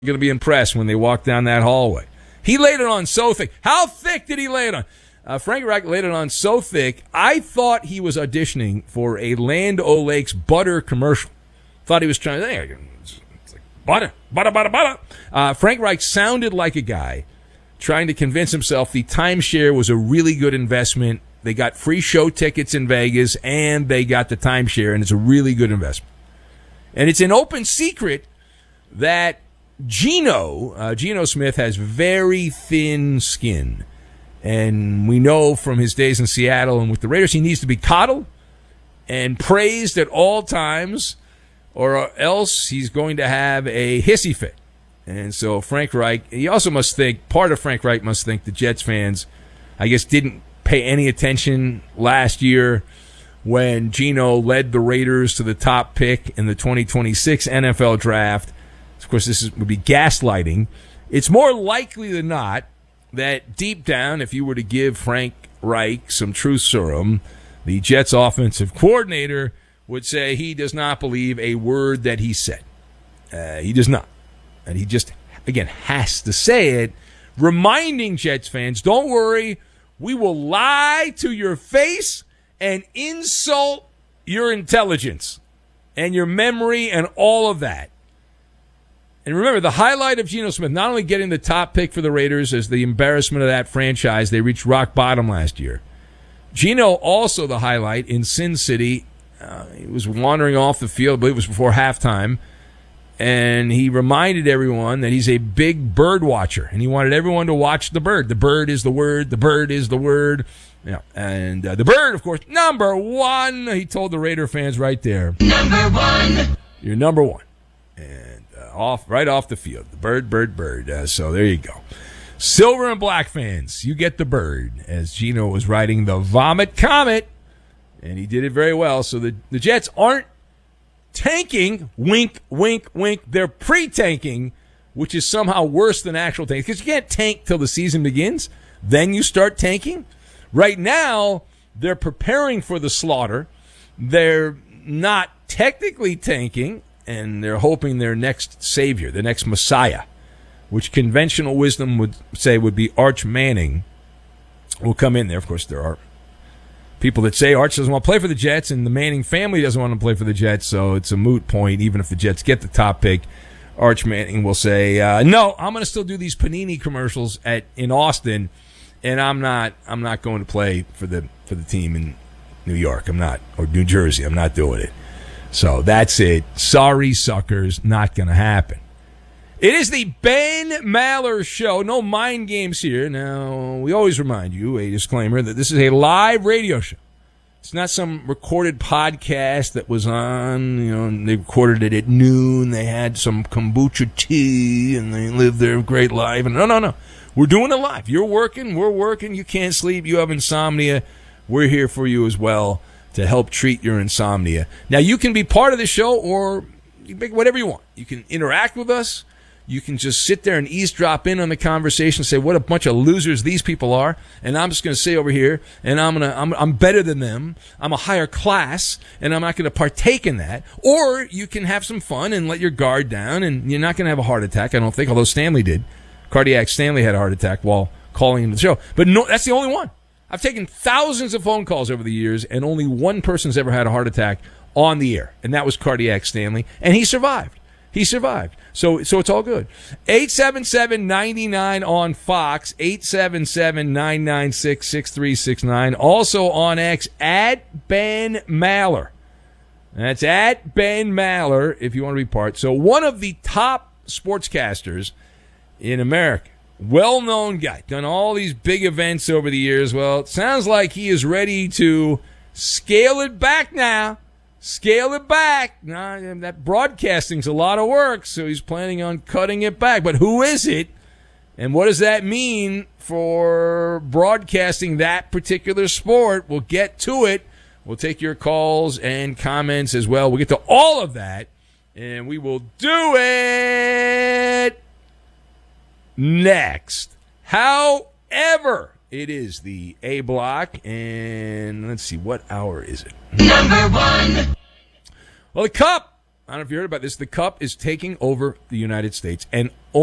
going to be impressed when they walk down that hallway. He laid it on so thick. How thick did he lay it on? Frank Reich laid it on so thick, I thought he was auditioning for a Land O'Lakes butter commercial. Thought he was trying to, it's like butter. Frank Reich sounded like a guy trying to convince himself the timeshare was a really good investment. They got free show tickets in Vegas, and they got the timeshare, and it's a really good investment. And it's an open secret that Geno Smith has very thin skin. And we know from his days in Seattle and with the Raiders, he needs to be coddled and praised at all times, or else he's going to have a hissy fit. And so Frank Reich, he also must think, part of Frank Reich must think the Jets fans, I guess, didn't pay any attention last year when Geno led the Raiders to the top pick in the 2026 NFL draft. Of course, would be gaslighting. It's more likely than not that deep down, if you were to give Frank Reich some truth serum, the Jets offensive coordinator would say he does not believe a word that he said. He does not. And he just, again, has to say it, reminding Jets fans, don't worry, we will lie to your face and insult your intelligence and your memory and all of that. And remember, the highlight of Geno Smith, not only getting the top pick for the Raiders as the embarrassment of that franchise, they reached rock bottom last year. Geno also the highlight in Sin City. He was wandering off the field, I believe it was before halftime, and he reminded everyone that he's a big bird watcher, and he wanted everyone to watch the bird. The bird is the word. The bird is the word. Yeah, and the bird, of course, number one. He told the Raider fans right there, number one. You're number one. And right off the field, the bird. So there you go. Silver and black fans, you get the bird, as Geno was riding the Vomit Comet, and he did it very well. So the Jets aren't tanking, wink, wink, wink. They're pre-tanking, which is somehow worse than actual tanking, because you can't tank till the season begins. Then you start tanking. Right now, they're preparing for the slaughter. They're not technically tanking, and they're hoping their next savior, the next Messiah, which conventional wisdom would say would be Arch Manning, will come in there. Of course, there are people that say Arch doesn't want to play for the Jets, and the Manning family doesn't want to play for the Jets, so it's a moot point. Even if the Jets get the top pick, Arch Manning will say, no, I'm going to still do these Panini commercials in Austin, and I'm not going to play for the team in New York. I'm not, or New Jersey. I'm not doing it. So that's it. Sorry, suckers. Not going to happen. It is the Ben Maller Show. No mind games here. Now, we always remind you, a disclaimer, that this is a live radio show. It's not some recorded podcast that was on, and they recorded it at noon. They had some kombucha tea, and they lived their great life. And no. We're doing it live. You're working. We're working. You can't sleep. You have insomnia. We're here for you as well to help treat your insomnia. Now, you can be part of the show, or you make whatever you want. You can interact with us. You can just sit there and eavesdrop in on the conversation, say what a bunch of losers these people are, and I'm just going to say over here, and I'm better than them. I'm a higher class, and I'm not going to partake in that. Or you can have some fun and let your guard down, and you're not going to have a heart attack, I don't think, although Stanley did. Cardiac Stanley had a heart attack while calling into the show. But no, that's the only one. I've taken thousands of phone calls over the years, and only one person's ever had a heart attack on the air, and that was Cardiac Stanley, and he survived. He survived. So it's all good. 877-99 on Fox, 877-996-6369. Also on X, at Ben Maller. That's at Ben Maller if you want to be part. So one of the top sportscasters in America, well-known guy, done all these big events over the years. Well, it sounds like he is ready to scale it back now. Scale it back. Nah, that broadcasting's a lot of work, so he's planning on cutting it back. But who is it? And what does that mean for broadcasting that particular sport? We'll get to it. We'll take your calls and comments as well. We'll get to all of that, and we will do it next. However, it is the A block, and let's see, what hour is it? Number one. Well, the Cup I don't know if you heard about this. The Cup is taking over the United States, and